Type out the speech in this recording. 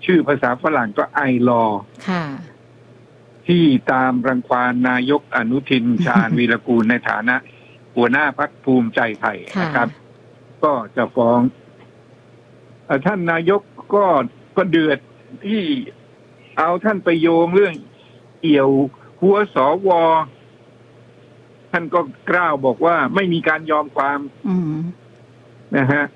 ชื่อภาษาฝรั่งก็ไอลอค่ะที่ตามรังควานนายกอนุทินชาญวีรกูลในฐานะหัวหน้าพรรคภูมิใจไทยนะครับก็จะฟ้องท่านนายกก็เดือดที่เอาท่านไปโยงเรื่องเอี่ยวหัวสวท่านก็กล้าวบอกว่าไม่มีการยอมความนะฮะ